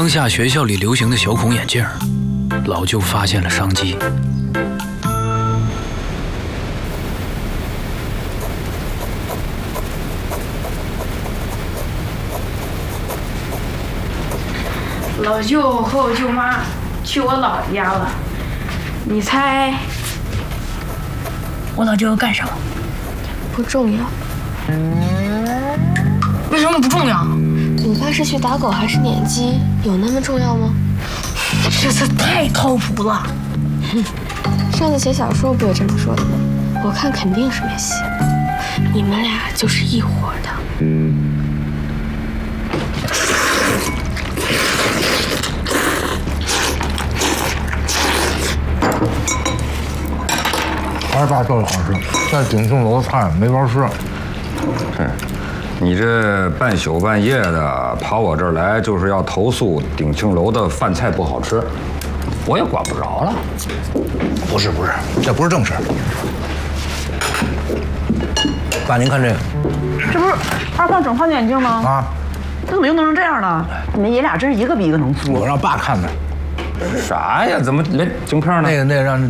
当下学校里流行的小孔眼镜，老舅发现了商机。 老舅和我舅妈去我姥爷家了，你猜我老舅要干什么？ 不重要。 为什么不重要？ 你爸是去打狗还是撵鸡？有那么重要吗？ 这次太靠谱了。 上次写小说不也这么说的吗？我看肯定是没戏。你们俩就是一伙的。 还是爸做的好吃，在鼎庆楼的菜没法吃。 是，你这半宿半夜的跑我这儿来，就是要投诉鼎庆楼的饭菜不好吃，我也管不着了。 不是，这不是正事。爸，您看这个。 这不是二胖整换眼镜吗？ 啊， 怎么又弄成这样了？你们爷俩真是一个比一个能粗。 我让爸看的。 啥呀？怎么连镜片呢？ 那个让